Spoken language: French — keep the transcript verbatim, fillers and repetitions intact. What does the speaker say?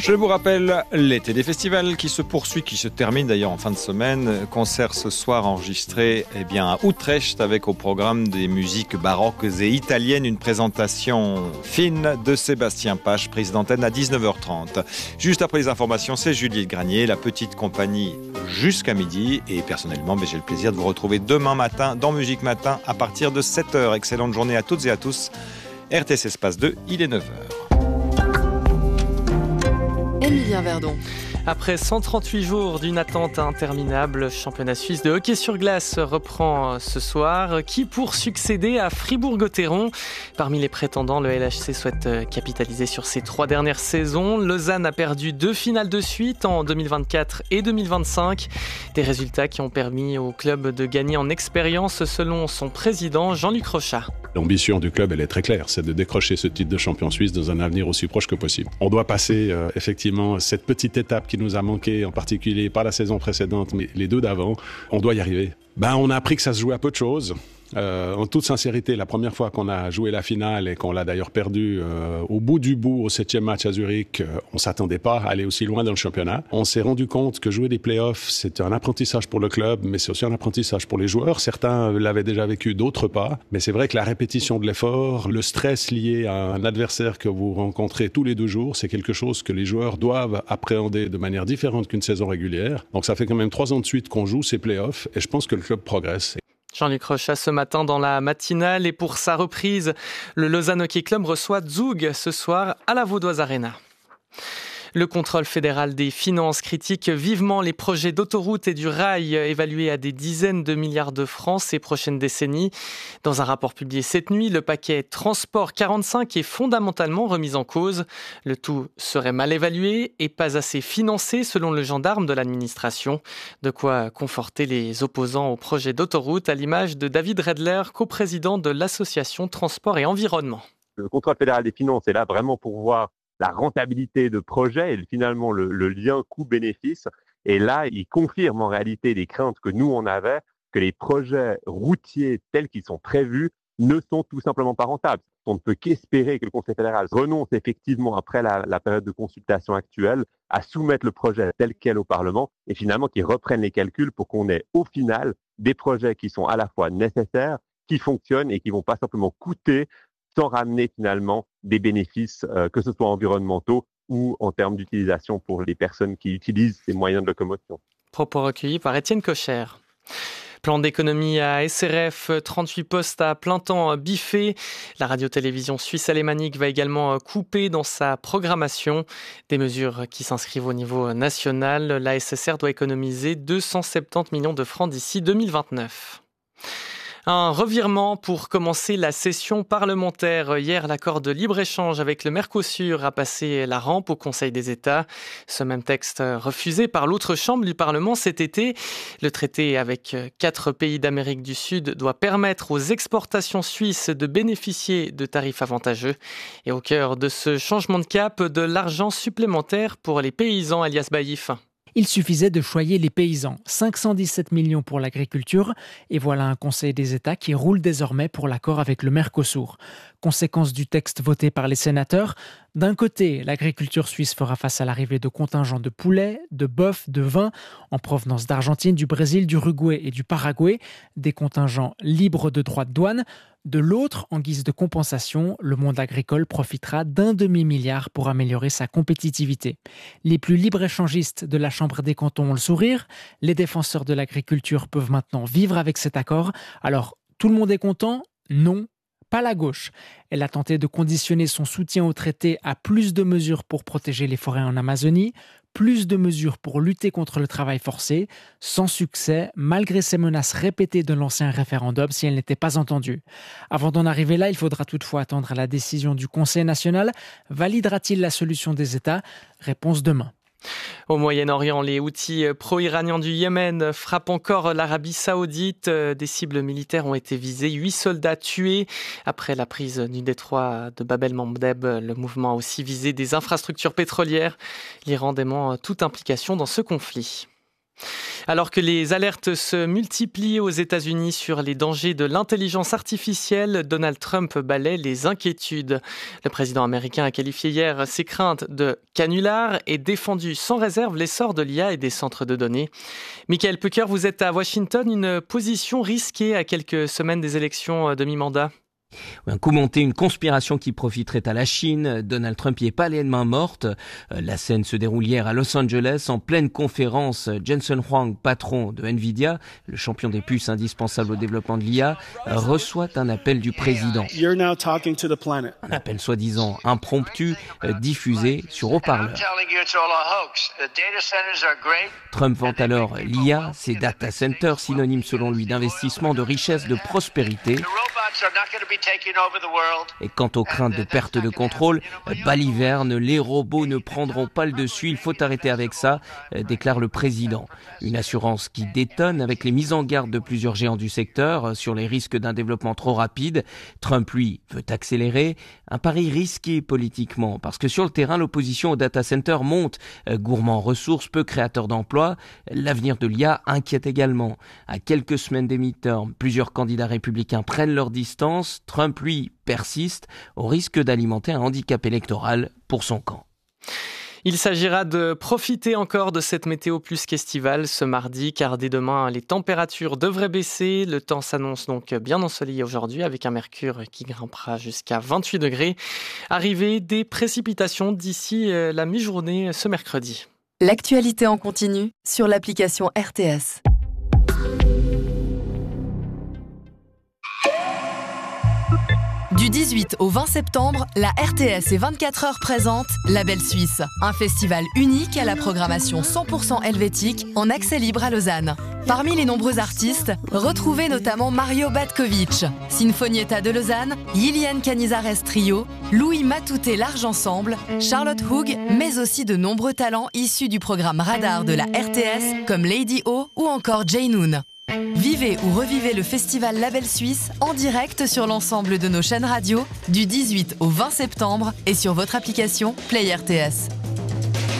Je vous rappelle l'été des festivals qui se poursuit, qui se termine d'ailleurs en fin de semaine. Concert ce soir enregistré eh bien, à Utrecht avec au programme des musiques baroques et italiennes. Une présentation fine de Sébastien Pache, prise d'antenne à dix-neuf heures trente. Juste après les informations, c'est Juliette Granier, la petite compagnie jusqu'à midi. Et personnellement, j'ai le plaisir de vous retrouver demain matin dans Musique Matin à partir de sept heures. Excellente journée à toutes et à tous. R T S Espace deux, il est neuf heures. Emilien Verdon. Après cent trente-huit jours d'une attente interminable, le championnat suisse de hockey sur glace reprend ce soir. Qui pour succéder à Fribourg-Gotteron? Parmi les prétendants, le L H C souhaite capitaliser sur ses trois dernières saisons. Lausanne a perdu deux finales de suite en deux mille vingt-quatre et deux mille vingt-cinq. Des résultats qui ont permis au club de gagner en expérience selon son président Jean-Luc Rochat. L'ambition du club, elle est très claire, c'est de décrocher ce titre de champion suisse dans un avenir aussi proche que possible. On doit passer euh, effectivement cette petite étape qui nous a manqué, en particulier pas la saison précédente, mais les deux d'avant. On doit y arriver. Ben, on a appris que ça se jouait à peu de choses. Euh, en toute sincérité, la première fois qu'on a joué la finale et qu'on l'a d'ailleurs perdu euh, au bout du bout, au septième match à Zurich, euh, on s'attendait pas à aller aussi loin dans le championnat. On s'est rendu compte que jouer des playoffs, c'est un apprentissage pour le club, mais c'est aussi un apprentissage pour les joueurs. Certains l'avaient déjà vécu, d'autres pas. Mais c'est vrai que la répétition de l'effort, le stress lié à un adversaire que vous rencontrez tous les deux jours, c'est quelque chose que les joueurs doivent appréhender de manière différente qu'une saison régulière. Donc ça fait quand même trois ans de suite qu'on joue ces playoffs et je pense que le club progresse. Jean-Luc Rochat ce matin dans la matinale et pour sa reprise, le Lausanne Hockey Club reçoit Zug ce soir à la Vaudoise Arena. Le contrôle fédéral des finances critique vivement les projets d'autoroute et du rail évalués à des dizaines de milliards de francs ces prochaines décennies. Dans un rapport publié cette nuit, le paquet Transport quarante-cinq est fondamentalement remis en cause. Le tout serait mal évalué et pas assez financé selon le gendarme de l'administration. De quoi conforter les opposants au projet d'autoroute à l'image de David Redler, coprésident de l'association Transport et Environnement. Le contrôle fédéral des finances est là vraiment pour voir la rentabilité de projet et finalement le, le lien coût-bénéfice. Et là, il confirme en réalité les craintes que nous, on avait, que les projets routiers tels qu'ils sont prévus ne sont tout simplement pas rentables. On ne peut qu'espérer que le Conseil fédéral renonce effectivement, après la, la période de consultation actuelle, à soumettre le projet tel quel au Parlement et finalement qu'ils reprennent les calculs pour qu'on ait au final des projets qui sont à la fois nécessaires, qui fonctionnent et qui ne vont pas simplement coûter sans ramener finalement des bénéfices, euh, que ce soit environnementaux ou en termes d'utilisation pour les personnes qui utilisent ces moyens de locomotion. Propos recueillis par Étienne Cocher. Plan d'économie à S R F, trente-huit postes à plein temps biffés. La radio-télévision suisse alémanique va également couper dans sa programmation. Des mesures qui s'inscrivent au niveau national. La S S R doit économiser deux cent soixante-dix millions de francs d'ici deux mille vingt-neuf. Un revirement pour commencer la session parlementaire. Hier, l'accord de libre-échange avec le Mercosur a passé la rampe au Conseil des États. Ce même texte refusé par l'autre chambre du Parlement cet été. Le traité avec quatre pays d'Amérique du Sud doit permettre aux exportations suisses de bénéficier de tarifs avantageux. Et au cœur de ce changement de cap, de l'argent supplémentaire pour les paysans, Elias Baïf. Il suffisait de choyer les paysans. cinq cent dix-sept millions pour l'agriculture et voilà un Conseil des États qui roule désormais pour l'accord avec le Mercosur. Conséquence du texte voté par les sénateurs, d'un côté, l'agriculture suisse fera face à l'arrivée de contingents de poulets, de bœufs, de vins en provenance d'Argentine, du Brésil, du Uruguay et du Paraguay, des contingents libres de droits de douane. De l'autre, en guise de compensation, le monde agricole profitera d'un demi-milliard pour améliorer sa compétitivité. Les plus libre-échangistes de la Chambre des cantons ont le sourire. Les défenseurs de l'agriculture peuvent maintenant vivre avec cet accord. Alors, tout le monde est content ? Non. Pas la gauche. Elle a tenté de conditionner son soutien au traité à plus de mesures pour protéger les forêts en Amazonie, plus de mesures pour lutter contre le travail forcé, sans succès, malgré ces menaces répétées de l'ancien référendum si elles n'étaient pas entendues. Avant d'en arriver là, il faudra toutefois attendre la décision du Conseil national. Validera-t-il la solution des États ? Réponse demain. Au Moyen-Orient, les Houthis pro-iraniens du Yémen frappent encore l'Arabie Saoudite. Des cibles militaires ont été visées, huit soldats tués. Après la prise du détroit de Bab el-Mandeb, le mouvement a aussi visé des infrastructures pétrolières. L'Iran dément toute implication dans ce conflit. Alors que les alertes se multiplient aux États-Unis sur les dangers de l'intelligence artificielle, Donald Trump balaie les inquiétudes. Le président américain a qualifié hier ses craintes de canular et défendu sans réserve l'essor de l'I A et des centres de données. Michael Pucker, vous êtes à Washington, une position risquée à quelques semaines des élections de mi-mandat. Un coup monté, une conspiration qui profiterait à la Chine. Donald Trump y est pas les mains mortes. La scène se déroule hier à Los Angeles. En pleine conférence, Jensen Huang, patron de Nvidia, le champion des puces indispensables au développement de l'I A, reçoit un appel du président. Un appel soi-disant impromptu, diffusé sur haut-parleur. Trump vante alors l'I A, ses data centers, synonymes selon lui d'investissement, de richesse, de prospérité. Et quant aux craintes de perte de contrôle, baliverne, les robots ne prendront pas le dessus, il faut arrêter avec ça, déclare le président. Une assurance qui détonne avec les mises en garde de plusieurs géants du secteur sur les risques d'un développement trop rapide. Trump, lui, veut accélérer. Un pari risqué politiquement, parce que sur le terrain, l'opposition au data center monte. Gourmand en ressources, peu créateur d'emplois. L'avenir de l'I A inquiète également. À quelques semaines des midterms, plusieurs candidats républicains prennent leur distance. Trump, lui, persiste au risque d'alimenter un handicap électoral pour son camp. Il s'agira de profiter encore de cette météo plus qu'estivale ce mardi, car dès demain, les températures devraient baisser. Le temps s'annonce donc bien ensoleillé aujourd'hui, avec un mercure qui grimpera jusqu'à vingt-huit degrés. Arrivée des précipitations d'ici la mi-journée ce mercredi. L'actualité en continu sur l'application R T S. Du dix-huit au vingt septembre, la R T S et vingt-quatre heures présente La Belle Suisse, un festival unique à la programmation cent pour cent helvétique en accès libre à Lausanne. Parmi les nombreux artistes, retrouvez notamment Mario Batkovic, Sinfonietta de Lausanne, Yiliane Canizares Trio, Louis Matouté Large Ensemble, Charlotte Hoog, mais aussi de nombreux talents issus du programme Radar de la R T S comme Lady O ou encore Jay Noon. Vivez ou revivez le festival La Belle Suisse en direct sur l'ensemble de nos chaînes radio du dix-huit au vingt septembre et sur votre application Play R T S.